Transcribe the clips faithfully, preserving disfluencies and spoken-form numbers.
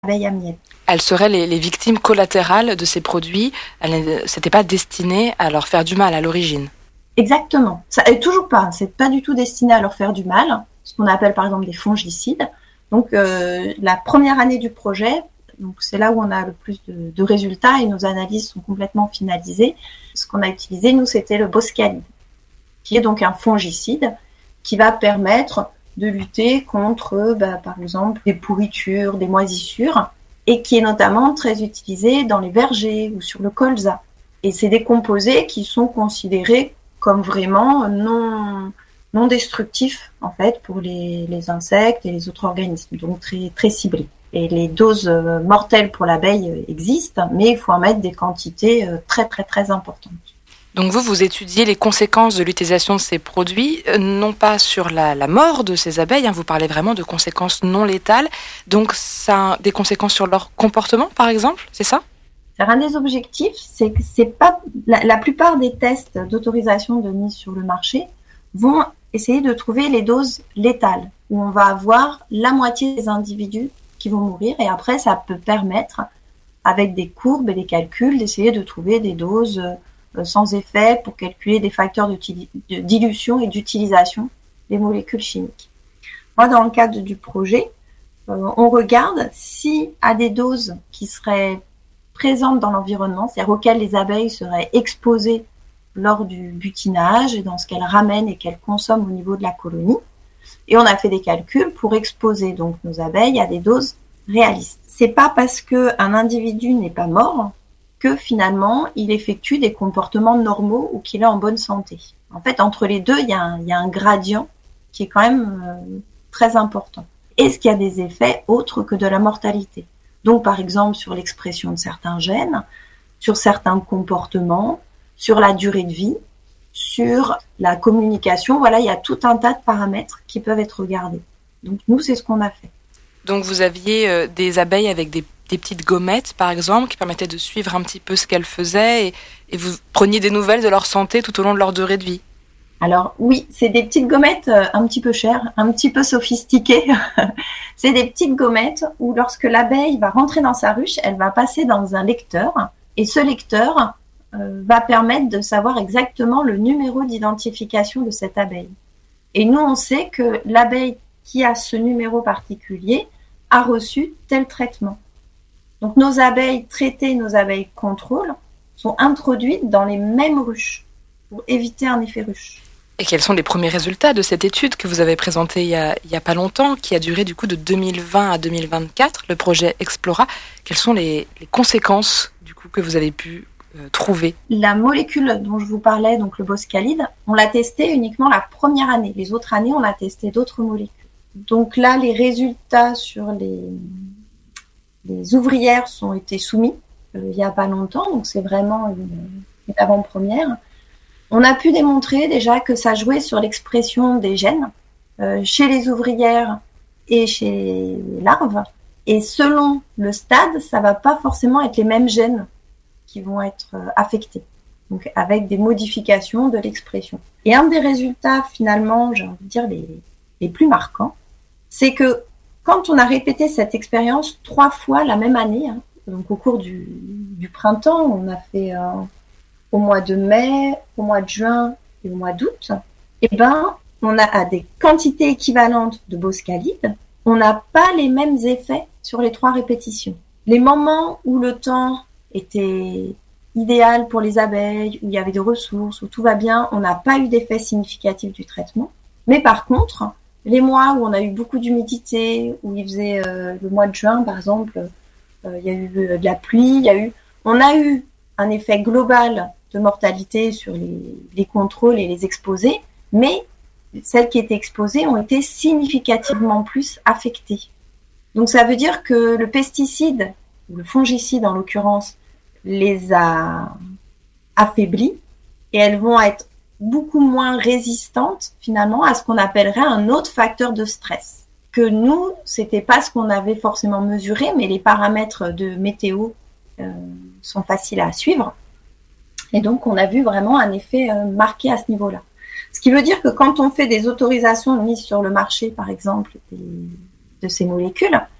abeilles à miel. Elles seraient les, les victimes collatérales de ces produits. Elles n'étaient pas destinées à leur faire du mal à l'origine. Exactement. Ça, et toujours pas. C'est pas du tout destiné à leur faire du mal. Ce qu'on appelle par exemple des fongicides. Donc euh, la première année du projet, donc c'est là où on a le plus de, de résultats et nos analyses sont complètement finalisées. Ce qu'on a utilisé, nous, c'était le Boscalide, qui est donc un fongicide qui va permettre de lutter contre, bah, par exemple, des pourritures, des moisissures, et qui est notamment très utilisé dans les vergers ou sur le colza. Et c'est des composés qui sont considérés comme vraiment non, non destructifs, en fait, pour les, les insectes et les autres organismes, donc très, très ciblés. Et les doses mortelles pour l'abeille existent, mais il faut en mettre des quantités très, très, très importantes. Donc vous, vous étudiez les conséquences de l'utilisation de ces produits, non pas sur la, la mort de ces abeilles, hein, vous parlez vraiment de conséquences non létales, donc ça a des conséquences sur leur comportement, par exemple, c'est ça ? Un des objectifs, c'est que c'est pas la, la plupart des tests d'autorisation de mise sur le marché vont essayer de trouver les doses létales, où on va avoir la moitié des individus qui vont mourir, et après ça peut permettre, avec des courbes et des calculs, d'essayer de trouver des doses sans effet pour calculer des facteurs de, de dilution et d'utilisation des molécules chimiques. Moi, dans le cadre du projet, euh, on regarde si à des doses qui seraient présentes dans l'environnement, c'est-à-dire auxquelles les abeilles seraient exposées lors du butinage et dans ce qu'elles ramènent et qu'elles consomment au niveau de la colonie. Et on a fait des calculs pour exposer donc nos abeilles à des doses réalistes. C'est pas parce qu'un individu n'est pas mort que finalement il effectue des comportements normaux ou qu'il est en bonne santé. En fait, entre les deux, il y a un, il y a un gradient qui est quand même euh, très important. Est-ce qu'il y a des effets autres que de la mortalité ? Donc, par exemple, sur l'expression de certains gènes, sur certains comportements, sur la durée de vie, sur la communication. Voilà, il y a tout un tas de paramètres qui peuvent être regardés. Donc, nous, c'est ce qu'on a fait. Donc, vous aviez euh, des abeilles avec des, des petites gommettes, par exemple, qui permettaient de suivre un petit peu ce qu'elles faisaient et, et vous preniez des nouvelles de leur santé tout au long de leur durée de vie. Alors oui, c'est des petites gommettes un petit peu chères, un petit peu sophistiquées. C'est des petites gommettes où lorsque l'abeille va rentrer dans sa ruche, elle va passer dans un lecteur et ce lecteur euh, va permettre de savoir exactement le numéro d'identification de cette abeille. Et nous, on sait que l'abeille qui a ce numéro particulier a reçu tel traitement. Donc nos abeilles traitées, nos abeilles contrôle sont introduites dans les mêmes ruches pour éviter un effet ruche. Et quels sont les premiers résultats de cette étude que vous avez présentée il y a, il y a pas longtemps, qui a duré du coup de deux mille vingt à deux mille vingt-quatre, le projet Explora. Quelles sont les, les conséquences du coup que vous avez pu euh, trouver ? La molécule dont je vous parlais, donc le Boscalide, on l'a testé uniquement la première année. Les autres années, on a testé d'autres molécules. Donc là, les résultats sur les, les ouvrières sont été soumis euh, il y a pas longtemps, donc c'est vraiment une, une avant-première. On a pu démontrer déjà que ça jouait sur l'expression des gènes euh, chez les ouvrières et chez les larves. Et selon le stade, ça va pas forcément être les mêmes gènes qui vont être euh, affectés. Donc avec des modifications de l'expression. Et un des résultats finalement, j'ai envie de dire les, les plus marquants, c'est que quand on a répété cette expérience trois fois la même année, hein, donc au cours du, du printemps, on a fait euh, au mois de mai, au mois de juin et au mois d'août, eh ben, on a à des quantités équivalentes de Boscalide, on n'a pas les mêmes effets sur les trois répétitions. Les moments où le temps était idéal pour les abeilles, où il y avait des ressources, où tout va bien, on n'a pas eu d'effet significatif du traitement. Mais par contre, les mois où on a eu beaucoup d'humidité, où il faisait euh, le mois de juin, par exemple, euh, il y a eu de la pluie, il y a eu, on a eu un effet global de mortalité sur les, les contrôles et les exposés, mais celles qui étaient exposées ont été significativement plus affectées. Donc ça veut dire que le pesticide, ou le fongicide en l'occurrence, les a affaiblies et elles vont être beaucoup moins résistantes finalement à ce qu'on appellerait un autre facteur de stress. Que nous, c'était pas ce qu'on avait forcément mesuré, mais les paramètres de météo euh, sont faciles à suivre. Et donc, on a vu vraiment un effet euh, marqué à ce niveau-là. Ce qui veut dire que quand on fait des autorisations mises sur le marché, par exemple, des, de ces molécules,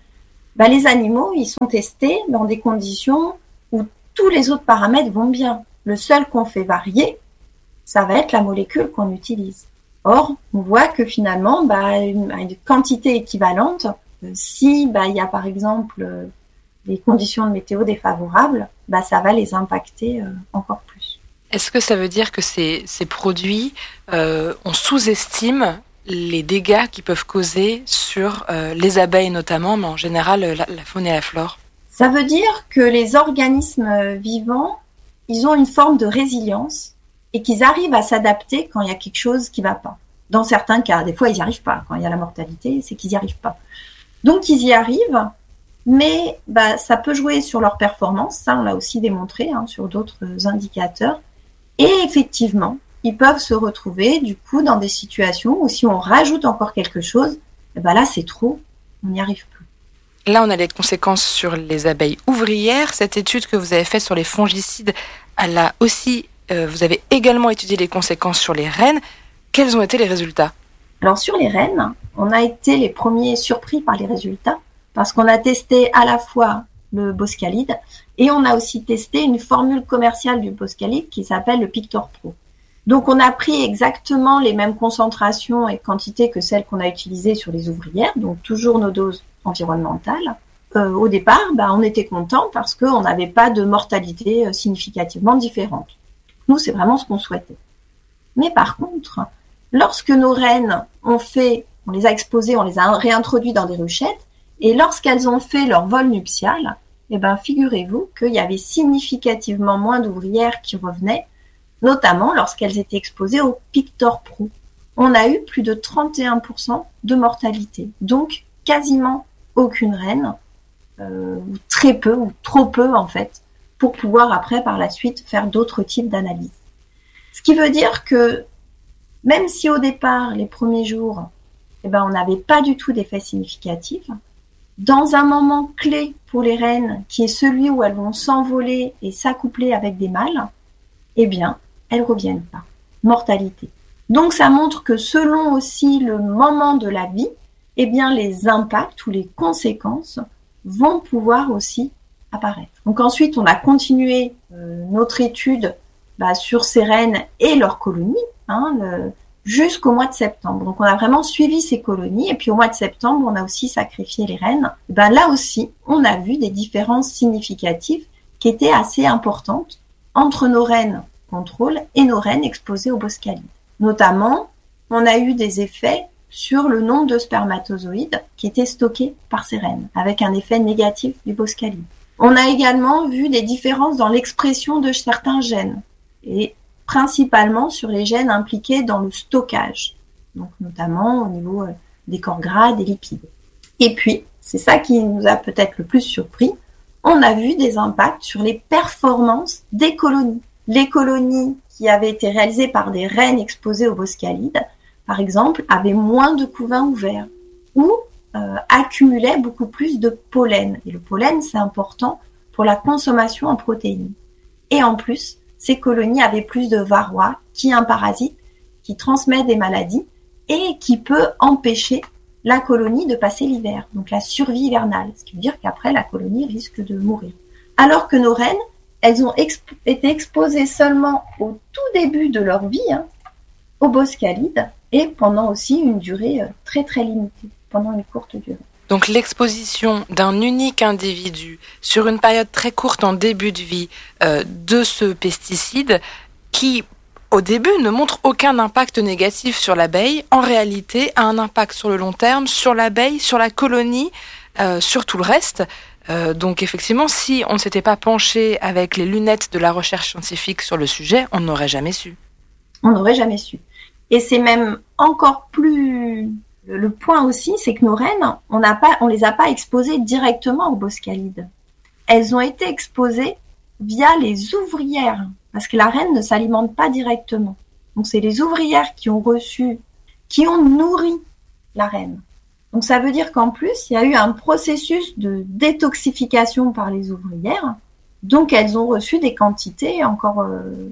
bah, les animaux, ils sont testés dans des conditions où tous les autres paramètres vont bien. Le seul qu'on fait varier, ça va être la molécule qu'on utilise. Or, on voit que finalement, bah, une, une quantité équivalente, euh, si bah, il y a par exemple euh, des conditions de météo défavorables, bah, ça va les impacter euh, encore plus. Est-ce que ça veut dire que ces, ces produits, euh, on sous-estime les dégâts qu'ils peuvent causer sur euh, les abeilles notamment, mais en général la, la faune et la flore? Ça veut dire que les organismes vivants, ils ont une forme de résilience et qu'ils arrivent à s'adapter quand il y a quelque chose qui ne va pas. Dans certains cas, des fois ils n'y arrivent pas. Quand il y a la mortalité, c'est qu'ils n'y arrivent pas. Donc ils y arrivent, mais bah, ça peut jouer sur leur performance, ça on l'a aussi démontré hein, sur d'autres indicateurs. Et effectivement, ils peuvent se retrouver du coup dans des situations où si on rajoute encore quelque chose, eh ben là c'est trop, on n'y arrive plus. Là, on a les conséquences sur les abeilles ouvrières. Cette étude que vous avez faite sur les fongicides, elle a aussi, euh, vous avez également étudié les conséquences sur les reines. Quels ont été les résultats? Alors sur les reines, on a été les premiers surpris par les résultats parce qu'on a testé à la fois le boscalide et on a aussi testé une formule commerciale du boscalide qui s'appelle le Pictor Pro. Donc on a pris exactement les mêmes concentrations et quantités que celles qu'on a utilisées sur les ouvrières, donc toujours nos doses environnementales. Euh, au départ, bah, on était content parce qu'on n'avait pas de mortalité euh, significativement différente. Nous, c'est vraiment ce qu'on souhaitait. Mais par contre, lorsque nos reines ont fait, on les a exposées, on les a réintroduites dans des ruchettes, et lorsqu'elles ont fait leur vol nuptial, eh ben, figurez-vous qu'il y avait significativement moins d'ouvrières qui revenaient, notamment lorsqu'elles étaient exposées au Pictor Pro. On a eu plus de trente et un pour cent de mortalité. Donc, quasiment aucune reine, euh, ou très peu, ou trop peu en fait, pour pouvoir après, par la suite, faire d'autres types d'analyses. Ce qui veut dire que, même si au départ, les premiers jours, eh ben, on n'avait pas du tout d'effet significatif, dans un moment clé pour les reines, qui est celui où elles vont s'envoler et s'accoupler avec des mâles, eh bien, elles reviennent pas. Mortalité. Donc, ça montre que selon aussi le moment de la vie, eh bien, les impacts ou les conséquences vont pouvoir aussi apparaître. Donc ensuite, on a continué euh, notre étude bah, sur ces reines et leurs colonies, hein, le, jusqu'au mois de septembre. Donc on a vraiment suivi ces colonies et puis au mois de septembre, on a aussi sacrifié les reines. Et ben, là aussi, on a vu des différences significatives qui étaient assez importantes entre nos reines contrôle et nos reines exposées au boscalide. Notamment, on a eu des effets sur le nombre de spermatozoïdes qui étaient stockés par ces reines, avec un effet négatif du boscalide. On a également vu des différences dans l'expression de certains gènes, et principalement sur les gènes impliqués dans le stockage, donc notamment au niveau des corps gras, des lipides. Et puis, c'est ça qui nous a peut-être le plus surpris, on a vu des impacts sur les performances des colonies. Les colonies qui avaient été réalisées par des reines exposées au boscalide, par exemple, avaient moins de couvains ouverts ou euh, accumulaient beaucoup plus de pollen. Et le pollen, c'est important pour la consommation en protéines. Et en plus, ces colonies avaient plus de varroa, qui est un parasite qui transmet des maladies et qui peut empêcher la colonie de passer l'hiver, donc la survie hivernale, ce qui veut dire qu'après, la colonie risque de mourir. Alors que nos reines, elles ont exp- été exposées seulement au tout début de leur vie, hein, au boscalide, et pendant aussi une durée très très limitée, pendant une courte durée. Donc l'exposition d'un unique individu sur une période très courte en début de vie euh, de ce pesticide qui, au début, ne montre aucun impact négatif sur l'abeille, en réalité a un impact sur le long terme, sur l'abeille, sur la colonie, euh, sur tout le reste. Euh, donc effectivement, si on ne s'était pas penché avec les lunettes de la recherche scientifique sur le sujet, on n'aurait jamais su. On n'aurait jamais su. Et c'est même encore plus... Le point aussi, c'est que nos reines, on n'a pas, on les a pas exposées directement au boscalide. Elles ont été exposées via les ouvrières, parce que la reine ne s'alimente pas directement. Donc c'est les ouvrières qui ont reçu, qui ont nourri la reine. Donc ça veut dire qu'en plus, il y a eu un processus de détoxification par les ouvrières. Donc elles ont reçu des quantités encore euh,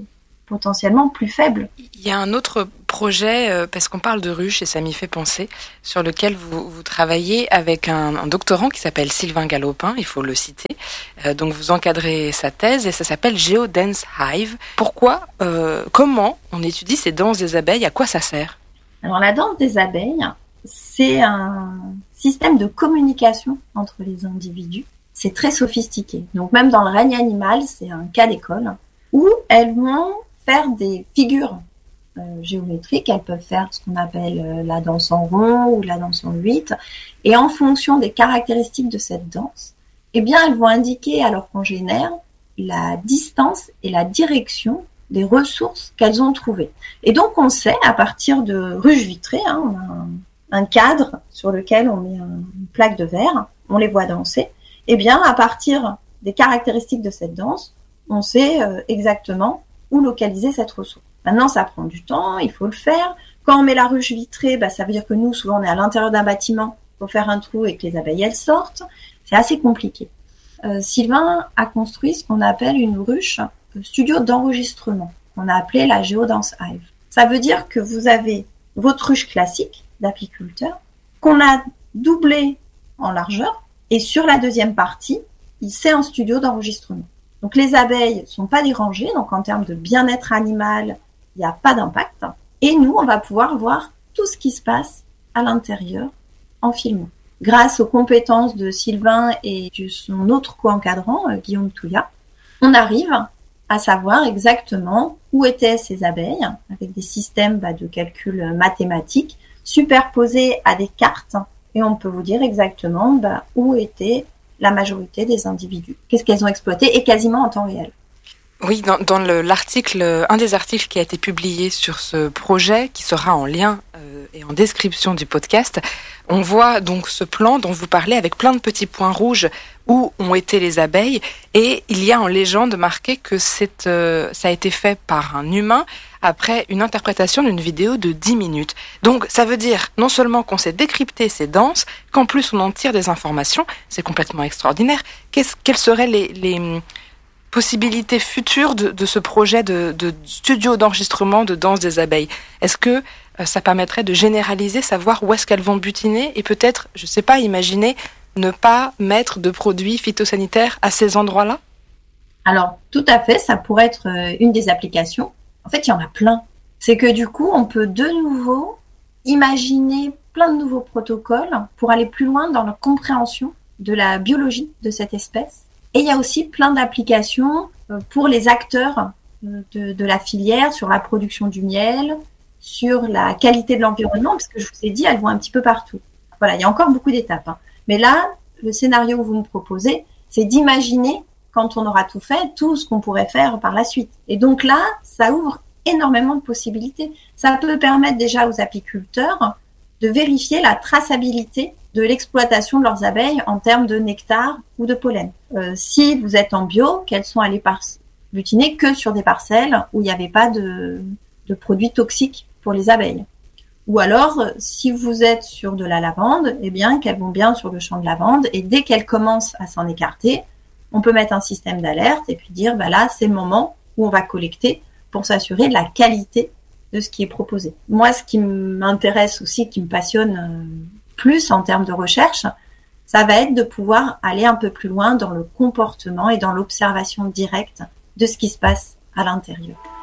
potentiellement plus faible. Il y a un autre projet, euh, parce qu'on parle de ruches et ça m'y fait penser, sur lequel vous, vous travaillez avec un, un doctorant qui s'appelle Sylvain Galopin, il faut le citer. Euh, donc vous encadrez sa thèse et ça s'appelle Geodance Hive. Pourquoi, euh, comment on étudie ces danses des abeilles, à quoi ça sert? Alors la danse des abeilles, c'est un système de communication entre les individus. C'est très sophistiqué. Donc même dans le règne animal, c'est un cas d'école où elles vont faire des figures euh, géométriques. Elles peuvent faire ce qu'on appelle euh, la danse en rond ou la danse en huit. Et en fonction des caractéristiques de cette danse, eh bien, elles vont indiquer à leurs congénères la distance et la direction des ressources qu'elles ont trouvées. Et donc, on sait, à partir de ruches vitrées, hein, on a un, un cadre sur lequel on met un, une plaque de verre, on les voit danser. Eh bien, à partir des caractéristiques de cette danse, on sait euh, exactement où localiser cette ressource. Maintenant, ça prend du temps, il faut le faire. Quand on met la ruche vitrée, bah, ça veut dire que nous, souvent, on est à l'intérieur d'un bâtiment, il faut faire un trou et que les abeilles, elles sortent. C'est assez compliqué. Euh, Sylvain a construit ce qu'on appelle une ruche euh, studio d'enregistrement, qu'on a appelé la Geodance Hive. Ça veut dire que vous avez votre ruche classique d'apiculteur, qu'on a doublée en largeur, et sur la deuxième partie, c'est un studio d'enregistrement. Donc les abeilles sont pas dérangées, donc en termes de bien-être animal, il n'y a pas d'impact. Et nous, on va pouvoir voir tout ce qui se passe à l'intérieur en filmant. Grâce aux compétences de Sylvain et de son autre co-encadrant, Guillaume Touillat, on arrive à savoir exactement où étaient ces abeilles, avec des systèmes bah, de calcul mathématiques superposés à des cartes, et on peut vous dire exactement bah, où étaient la majorité des individus. Qu'est-ce qu'elles ont exploité et quasiment en temps réel. Oui, dans, dans le, l'article, un des articles qui a été publié sur ce projet, qui sera en lien euh, et en description du podcast, on voit donc ce plan dont vous parlez avec plein de petits points rouges où ont été les abeilles, et il y a en légende marqué que c'est, euh, ça a été fait par un humain après une interprétation d'une vidéo de dix minutes. Donc ça veut dire non seulement qu'on sait décrypter ces danses, qu'en plus on en tire des informations, c'est complètement extraordinaire. Qu'est-ce, quelles seraient les, les possibilités futures de, de ce projet de, de studio d'enregistrement de danse des abeilles? Est-ce que euh, ça permettrait de généraliser, savoir où est-ce qu'elles vont butiner et peut-être, je sais pas, imaginer ne pas mettre de produits phytosanitaires à ces endroits-là? Alors, tout à fait, ça pourrait être euh, une des applications. En fait, il y en a plein. C'est que du coup, on peut de nouveau imaginer plein de nouveaux protocoles pour aller plus loin dans la compréhension de la biologie de cette espèce. Et il y a aussi plein d'applications pour les acteurs de, de la filière, sur la production du miel, sur la qualité de l'environnement, parce que je vous ai dit, elles vont un petit peu partout. Voilà, il y a encore beaucoup d'étapes. Hein. Mais là, le scénario que vous me proposez, c'est d'imaginer, quand on aura tout fait, tout ce qu'on pourrait faire par la suite. Et donc là, ça ouvre énormément de possibilités. Ça peut permettre déjà aux apiculteurs de vérifier la traçabilité de l'exploitation de leurs abeilles en termes de nectar ou de pollen. Euh, si vous êtes en bio, qu'elles sont allées par- butiner que sur des parcelles où il n'y avait pas de, de produits toxiques pour les abeilles. Ou alors, si vous êtes sur de la lavande, eh bien, qu'elles vont bien sur le champ de lavande, et dès qu'elles commencent à s'en écarter, on peut mettre un système d'alerte et puis dire, bah là, c'est le moment où on va collecter pour s'assurer de la qualité de ce qui est proposé. Moi, ce qui m'intéresse aussi, qui me passionne plus en termes de recherche, ça va être de pouvoir aller un peu plus loin dans le comportement et dans l'observation directe de ce qui se passe à l'intérieur.